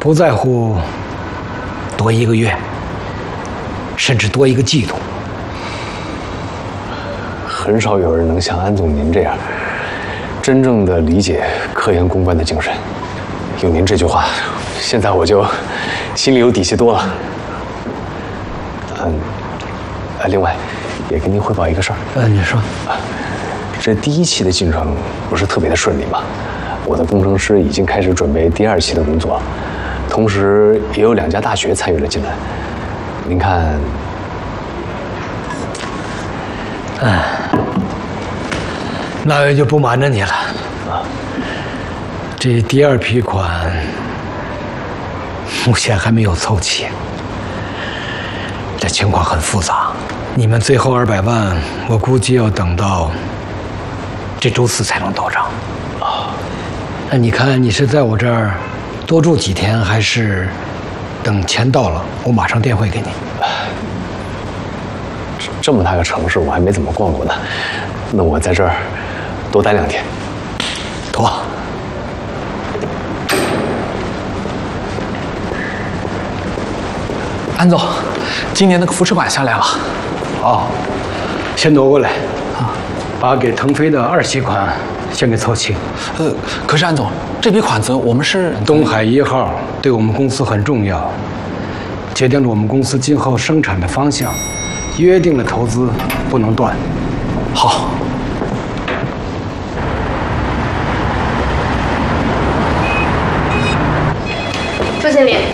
不在乎多1个月，甚至多1个季度。 很少有人能像安总您这样，真正的理解科研攻关的精神。有您这句话，现在我就心里有底气多了。另外，也跟您汇报一个事儿。 你说。 这第1期的进程不是特别的顺利吗？我的工程师已经开始准备第2期的工作，同时也有2家大学参与了进来。您看， 那我就不瞒着你了这第2批款目前还没有凑齐，这情况很复杂。你们最后200万，我估计要等到这周4才能到账。那你看，你是在我这儿多住几天，还是等钱到了我马上电汇给你？ 这么大个城市，我还没怎么逛过呢。那我在这儿多待2天。 妥。 安总，今年那个扶持款下来了。 好，先挪过来啊，把给腾飞的2期款先给凑齐。 可是安总，这笔款子我们是东海1号对我们公司很重要，决定了我们公司今后生产的方向，约定了投资不能断。 好。 周经理。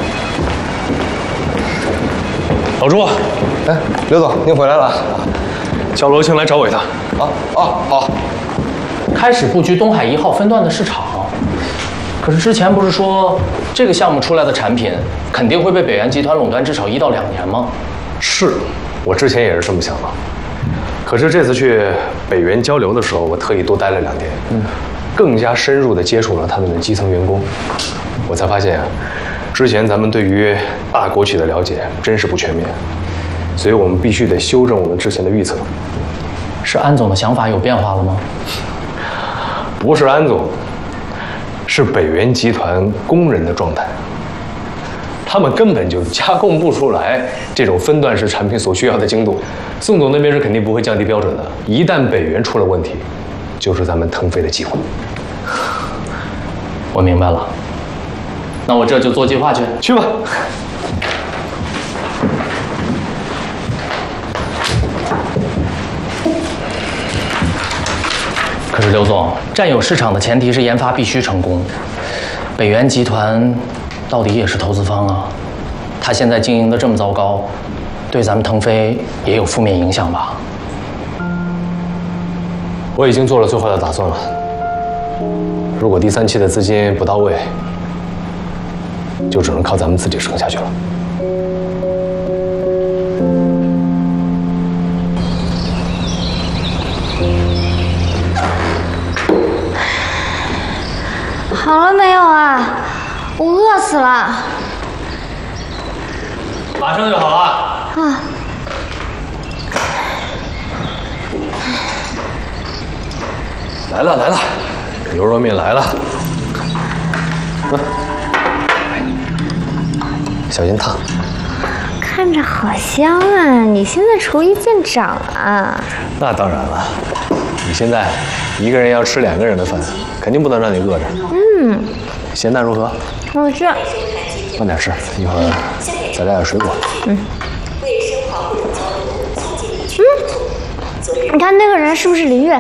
老朱，刘总，您回来了，叫罗青来找我一趟。 好。开始布局东海1号分段的市场，可是之前不是说这个项目出来的产品肯定会被北元集团垄断至少1到2年吗？ 是，我之前也是这么想的。可是这次去北元交流的时候，我特意多待了2天，更加深入地接触了他们的基层员工，我才发现之前咱们对于大国企的了解真是不全面，所以我们必须得修正我们之前的预测。 是安总的想法有变化了吗？ 不是安总，是北元集团工人的状态。他们根本就加工不出来这种分段式产品所需要的精度。宋总那边是肯定不会降低标准的。一旦北元出了问题，就是咱们腾飞的机会。 我明白了，那我这就做计划去。 去吧。 可是刘总，占有市场的前提是研发必须成功。北元集团到底也是投资方啊，他现在经营的这么糟糕，对咱们腾飞也有负面影响吧？ 我已经做了最坏的打算了。如果第3期的资金不到位，就只能靠咱们自己撑下去了。 好了没有啊？我饿死了。 马上就好了。 啊。 来了，牛肉面来了。小心烫。 看着好香啊！你现在厨艺见长啊？ 那当然了，你现在一个人要吃2个人的饭，肯定不能让你饿着。咸淡如何？ 我吃。 慢点吃，一会儿再来点水果。 你看那个人是不是林月？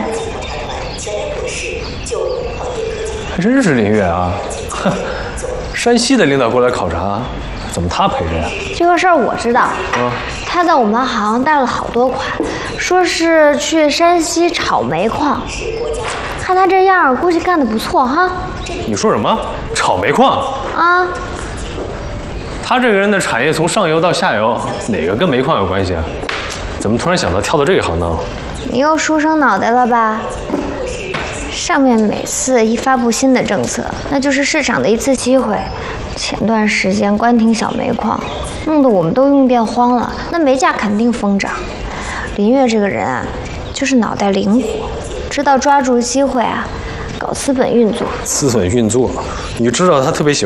还真是林月啊！哼，山西的领导过来考察，怎么他陪着呀？ 这个事儿我知道。他在我们行带了好多款，说是去山西炒煤矿。看他这样，估计干得不错哈。 你说什么？炒煤矿？ 啊！ 他这个人的产业从上游到下游，哪个跟煤矿有关系啊？怎么突然想到跳到这个行当？ 你又书生脑袋了吧？上面每次一发布新的政策，那就是市场的一次机会。前段时间关停小煤矿，弄得我们都用电荒了，那煤价肯定疯涨。林月这个人啊，就是脑袋灵活，知道抓住机会啊，搞资本运作。 资本运作，你知道他特别喜欢